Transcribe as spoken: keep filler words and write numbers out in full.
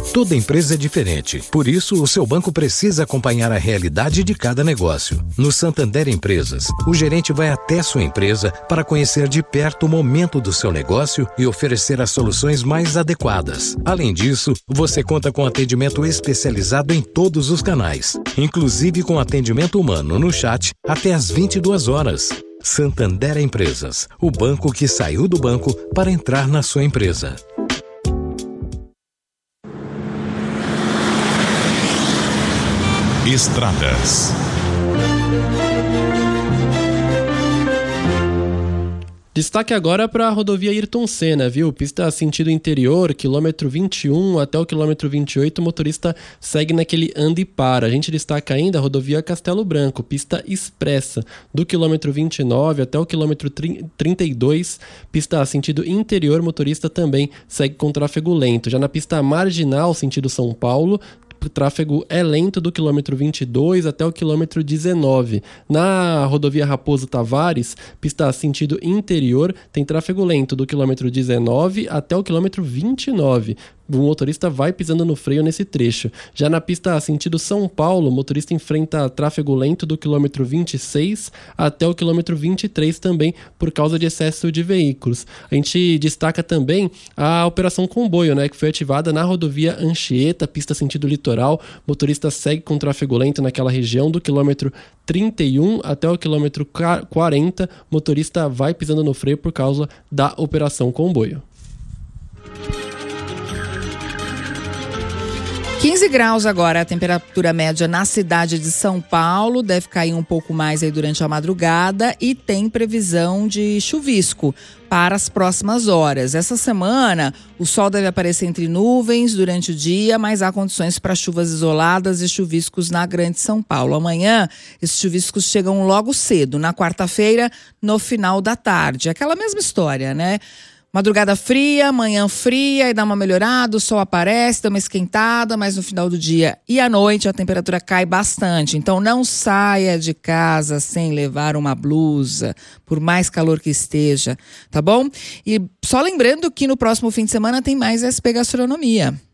Toda empresa é diferente, por isso o seu banco precisa acompanhar a realidade de cada negócio. No Santander Empresas, o gerente vai até sua empresa para conhecer de perto o momento do seu negócio e oferecer as soluções mais adequadas. Além disso, você conta com atendimento especializado em todos os canais, inclusive com atendimento humano no chat até às vinte e duas horas. Santander Empresas, o banco que saiu do banco para entrar na sua empresa. Estradas. Destaque agora para a rodovia Ayrton Senna, viu? Pista sentido interior, quilômetro vinte e um até o quilômetro vinte e oito, o motorista segue naquele anda e para. A gente destaca ainda a rodovia Castelo Branco, pista expressa, do quilômetro vinte e nove até o quilômetro trinta e dois, pista sentido interior, motorista também segue com tráfego lento. Já na pista marginal, sentido São Paulo, o tráfego é lento do quilômetro vinte e dois até o quilômetro dezenove. Na rodovia Raposo Tavares, pista sentido interior, tem tráfego lento do quilômetro dezenove até o quilômetro vinte e nove. O motorista vai pisando no freio nesse trecho. Já na pista sentido São Paulo, o motorista enfrenta tráfego lento do quilômetro vinte e seis até o quilômetro vinte e três também por causa de excesso de veículos. A gente destaca também a operação comboio, né, que foi ativada na rodovia Anchieta, pista sentido litoral. O motorista segue com tráfego lento naquela região do quilômetro trinta e um até o quilômetro quarenta. O motorista vai pisando no freio por causa da operação comboio. quinze graus agora, a temperatura média na cidade de São Paulo, deve cair um pouco mais aí durante a madrugada e tem previsão de chuvisco para as próximas horas. Essa semana, o sol deve aparecer entre nuvens durante o dia, mas há condições para chuvas isoladas e chuviscos na Grande São Paulo. Amanhã, esses chuviscos chegam logo cedo, na quarta-feira, no final da tarde. Aquela mesma história, né? Madrugada fria, manhã fria e dá uma melhorada, o sol aparece, dá uma esquentada, mas no final do dia e à noite a temperatura cai bastante. Então não saia de casa sem levar uma blusa, por mais calor que esteja, tá bom? E só lembrando que no próximo fim de semana tem mais S P Gastronomia.